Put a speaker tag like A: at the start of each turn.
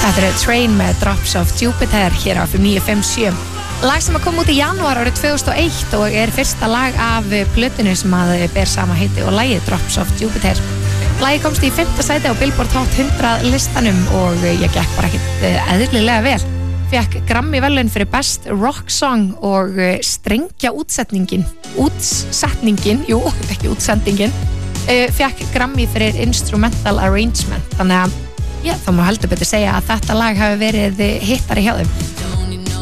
A: Þetta Train með Drops of Jupiter hér á FM 957. Lag sem kom út í janúar árið 2001 og fyrsta lag af plötunni sem ber sama heiti og lagið Drops of Jupiter. Lagið komst í 5. sæti á Billboard Hot 100 listanum og ég gekk bara ekkert eðlilega vel. Fekk Grammy verðlaun fyrir Best Rock Song og strengja útsetningin, ekki útsendingin, fekk Grammy fyrir Instrumental Arrangement. Þannig að þá má heldur betur segja að þetta lag hafi verið hittari hjá þeim.